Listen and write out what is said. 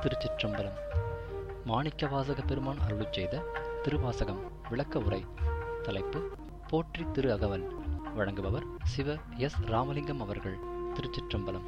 திருச்சிற்றம்பலம். மாணிக்கவாசக பெருமான் அருளிச் செய்த திருவாசகம் விளக்க உரை. தலைப்பு போற்றி திரு அகவல். வழங்குபவர் சிவ எஸ் ராமலிங்கம் அவர்கள். திருச்சிற்றம்பலம்.